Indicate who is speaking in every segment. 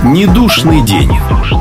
Speaker 1: Недушный день.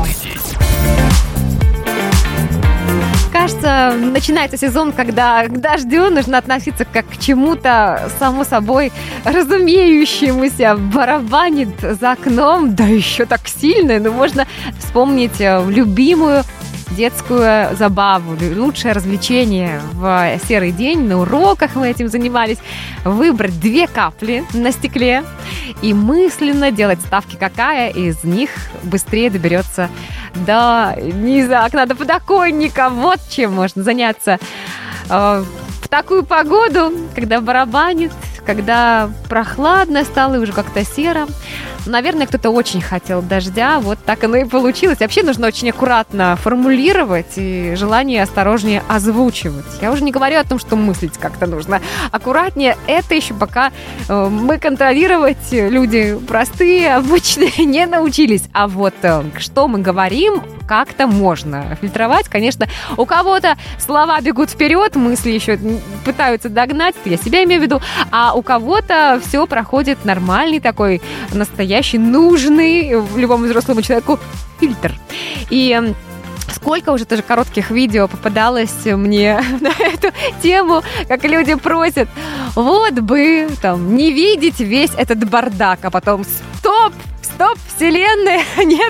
Speaker 2: Кажется, начинается сезон, когда к дождю нужно относиться как к чему-то, само собой, разумеющемуся. Барабанит за окном, да еще так сильно. Но можно вспомнить любимую детскую забаву, лучшее развлечение в серый день. На уроках мы этим занимались. Выбрать 2 капли на стекле и мысленно делать ставки, какая из них быстрее доберется до низа окна, до подоконника. Вот чем можно заняться в такую погоду, когда барабанит, когда прохладно стало и уже как-то серо. Наверное, кто-то очень хотел дождя, вот так оно и получилось. Вообще нужно очень аккуратно формулировать и желание осторожнее озвучивать. Я уже не говорю о том, что мыслить как-то нужно аккуратнее. Это еще пока мы контролировать, люди простые, обычные, не научились. А вот что мы говорим, как-то можно фильтровать. Конечно, у кого-то слова бегут вперед, мысли еще пытаются догнать, я себя имею в виду, а у кого-то все проходит нормальный такой настоящий, нужный любому взрослому человеку фильтр. И сколько уже тоже коротких видео попадалось мне на эту тему, как люди просят, вот бы там не видеть весь этот бардак, а потом стоп, вселенная, нет,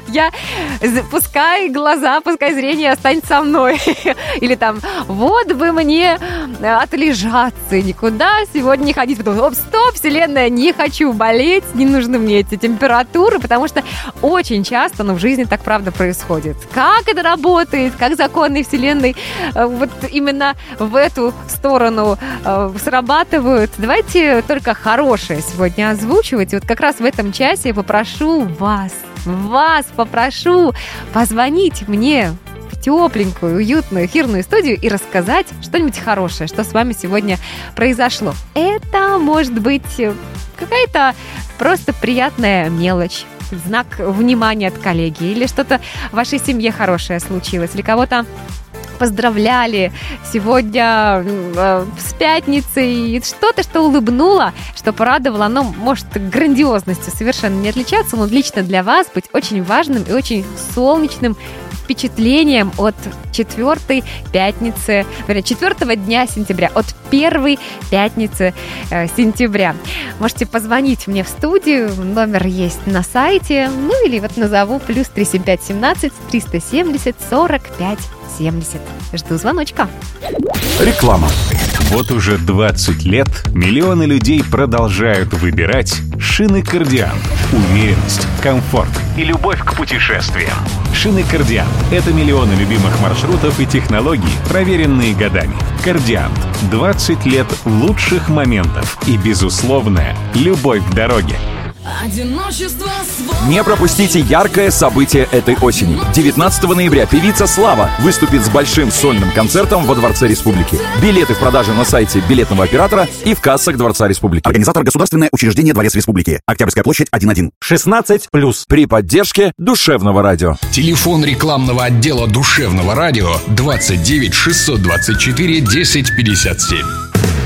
Speaker 2: пускай глаза, пускай зрение останется со мной. Или там, вот бы мне отлежаться и никуда сегодня не ходить. Потом, стоп, вселенная, не хочу болеть, не нужны мне эти температуры, потому что очень часто, в жизни так правда происходит. Как это работает, как законы вселенной вот именно в эту сторону срабатывают. Давайте только хорошее сегодня озвучивать. И вот как раз в этом часе я попрошу вас попрошу позвонить мне в тепленькую, уютную эфирную студию и рассказать что-нибудь хорошее, что с вами сегодня произошло. Это может быть какая-то просто приятная мелочь, знак внимания от коллеги, или что-то в вашей семье хорошее случилось, или кого-то поздравляли сегодня с пятницей, что-то, что улыбнуло, что порадовало, оно может грандиозностью совершенно не отличаться, но лично для вас быть очень важным и очень солнечным впечатлением от 4-й пятницы, 4-го дня сентября, от 1-й пятницы сентября. Можете позвонить мне в студию, номер есть на сайте, или вот назову +3 75 17 370 45 70. Жду звоночка.
Speaker 1: Реклама.
Speaker 3: Вот уже 20 лет миллионы людей продолжают выбирать шины «Кардиант». Уверенность, комфорт и любовь к путешествиям. Шины «Кардиант» — это миллионы любимых маршрутов и технологий, проверенные годами. «Кардиант» — 20 лет лучших моментов и безусловная любовь к дороге.
Speaker 4: Не пропустите яркое событие этой осени. 19 ноября певица Слава выступит с большим сольным концертом во Дворце Республики. Билеты в продаже на сайте билетного оператора и в кассах Дворца Республики.
Speaker 5: Организатор — Государственное учреждение Дворец Республики. Октябрьская площадь, 1-1.
Speaker 4: 16+. При поддержке Душевного радио.
Speaker 6: Телефон рекламного отдела Душевного радио 29 624 10 57.